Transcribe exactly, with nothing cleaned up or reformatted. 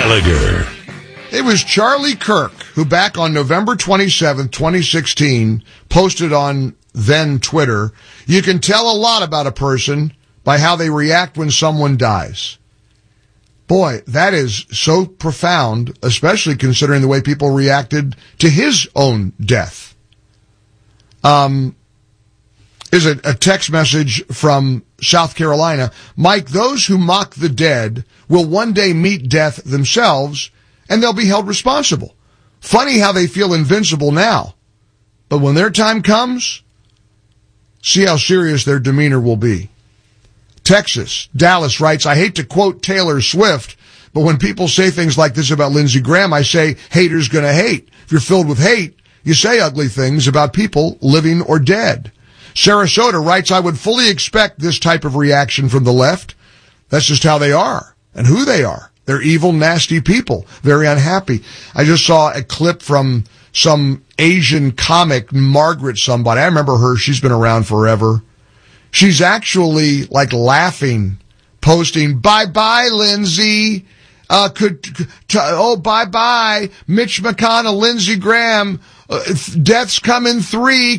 Gallagher. It was Charlie Kirk who back on November twenty-seventh, twenty sixteen, posted on then Twitter, "You can tell a lot about a person by how they react when someone dies." Boy, that is so profound, especially considering the way people reacted to his own death. Um, is a, a text message from South Carolina. Mike, those who mock the dead will one day meet death themselves, and they'll be held responsible. Funny how they feel invincible now. But when their time comes, see how serious their demeanor will be. Texas, Dallas writes, I hate to quote Taylor Swift, but when people say things like this about Lindsey Graham, I say, haters gonna hate. If you're filled with hate, you say ugly things about people living or dead. Sarasota writes, I would fully expect this type of reaction from the left. That's just how they are and who they are. They're evil, nasty people, very unhappy. I just saw a clip from some Asian comic, Margaret somebody. I remember her. She's been around forever. She's actually like laughing, posting, bye-bye, Lindsey. Uh, could, to, oh, bye-bye, Mitch McConnell, Lindsey Graham. Uh, death's come in three.